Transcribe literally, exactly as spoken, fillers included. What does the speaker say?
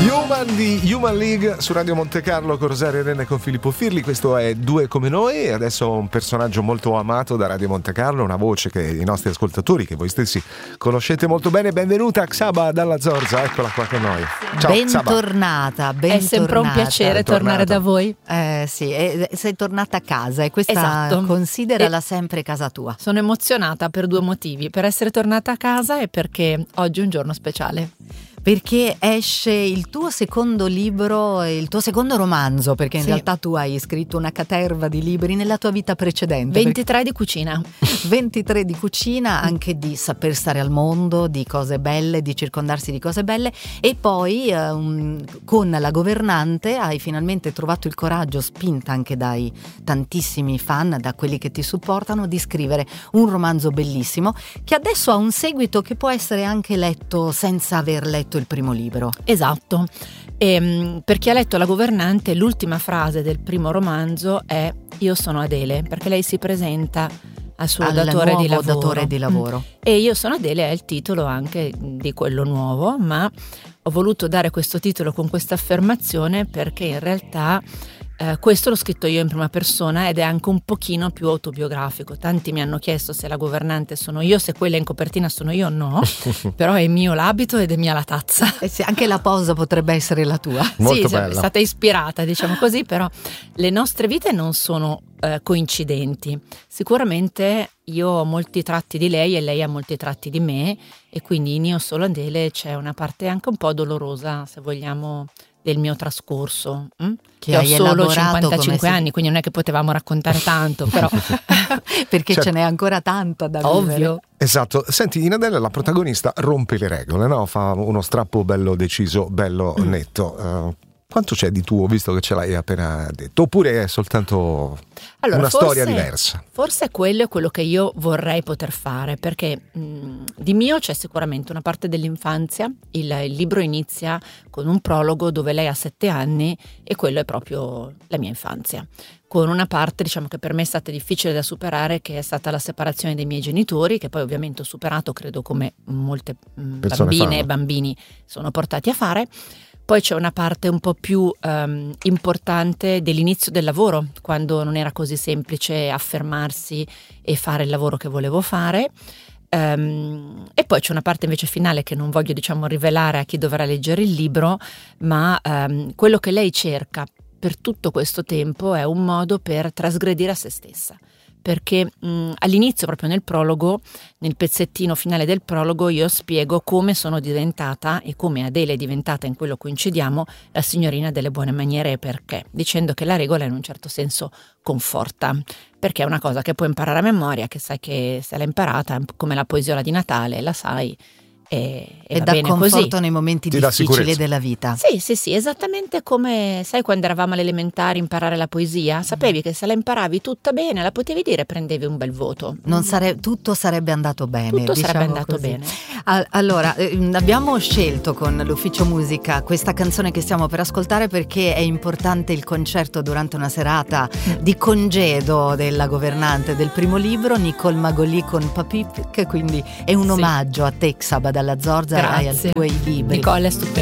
Human di Human League su Radio Monte Carlo con Rosario Renne e con Filippo Firli. Questo è Due come noi, e adesso un personaggio molto amato da Radio Monte Carlo, una voce che i nostri ascoltatori, che voi stessi conoscete molto bene. Benvenuta Xaba dalla Zorza, eccola qua con noi. Ciao, bentornata, bentornata. È sempre un piacere Bentornata. tornare da voi. Eh sì, e sei tornata a casa e questa Esatto. considerala E- sempre casa tua. Sono emozionata per due motivi: per essere tornata a casa e perché oggi è un giorno speciale. Perché esce il tuo secondo libro, il tuo secondo romanzo, perché in Sì. realtà tu hai scritto una caterva di libri nella tua vita precedente. ventitré di cucina. ventitré di cucina, anche di saper stare al mondo, di cose belle, di circondarsi di cose belle, e poi eh, un- con La governante hai finalmente trovato il coraggio, spinta anche dai tantissimi fan, da quelli che ti supportano, di scrivere un romanzo bellissimo che adesso ha un seguito che può essere anche letto senza aver letto il primo libro. Esatto. E, mh, per chi ha letto La governante, l'ultima frase del primo romanzo è "Io sono Adele", perché lei si presenta al suo Al datore nuovo di lavoro. datore di lavoro. Mm. E "Io sono Adele" è il titolo anche di quello nuovo, ma ho voluto dare questo titolo con questa affermazione perché in realtà eh, questo l'ho scritto io in prima persona ed è anche un pochino più autobiografico. Tanti mi hanno chiesto se la governante sono io, se quella in copertina sono io. No, però è mio l'abito ed è mia la tazza. E se anche la posa potrebbe essere la tua. Molto Sì, bella. è stata ispirata, diciamo così, però le nostre vite non sono eh, coincidenti. Sicuramente io ho molti tratti di lei e lei ha molti tratti di me, e quindi in Io solo Adele c'è una parte anche un po' dolorosa, se vogliamo, del mio trascorso, hm? Che che ho hai solo elaborato cinquantacinque come se- anni, quindi non è che potevamo raccontare tanto, però Perché Certo. ce n'è ancora tanta da vivere. ovvio. Esatto, senti, in Adele la protagonista rompe le regole, no? Fa uno strappo bello deciso, bello Mm. netto. Eh, quanto c'è di tuo, visto che ce l'hai appena detto? Oppure è soltanto Allora, una forse- storia diversa? Forse quello è quello che io vorrei poter fare, perché mh, di mio c'è sicuramente una parte dell'infanzia. Il, il libro inizia con un prologo dove lei ha sette anni e quello è proprio la mia infanzia, con una parte, diciamo, che per me è stata difficile da superare, che è stata la separazione dei miei genitori, che poi ovviamente ho superato, credo come molte mh, Persone bambine fanno. e bambini sono portati a fare. Poi c'è una parte un po' più ehm, importante dell'inizio del lavoro, quando non era così semplice affermarsi e fare il lavoro che volevo fare. Ehm, e poi c'è una parte invece finale che non voglio, diciamo, rivelare a chi dovrà leggere il libro, ma ehm, quello che lei cerca per tutto questo tempo è un modo per trasgredire a se stessa. Perché mh, all'inizio, proprio nel prologo, nel pezzettino finale del prologo, io spiego come sono diventata e come Adele è diventata, in quello coincidiamo, la signorina delle buone maniere, e perché, dicendo che la regola in un certo senso conforta, perché è una cosa che puoi imparare a memoria, che sai che se l'hai imparata, come la poesiola di Natale, la sai, e, e E va dà bene conforto così. nei momenti Ti dà difficili sicurezza. della vita. Sì, sì, sì, esattamente come, sai, quando eravamo alle elementari imparare la poesia, sapevi che se la imparavi tutta bene, la potevi dire e prendevi un bel voto. Non sare- tutto sarebbe andato bene. Tutto diciamo sarebbe andato così. bene. Al- Allora, eh, abbiamo scelto con l'Ufficio Musica questa canzone che stiamo per ascoltare perché è importante il concerto durante una serata di congedo della governante del primo libro, Nicole Magoli con Papip, che quindi è un Sì. omaggio a te, Xaba dalla Zorza, e ai Grazie. tuoi libri. Nicole è stupenda.